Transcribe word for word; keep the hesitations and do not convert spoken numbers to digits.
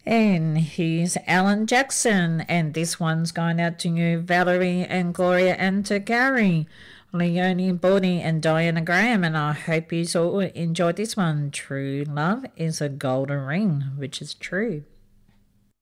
And here's Alan Jackson, and this one's going out to you, Valerie and Gloria and to Gary, Leonie Body and Diana Graham, and I hope you all enjoyed this one. True love is a golden ring, which is true.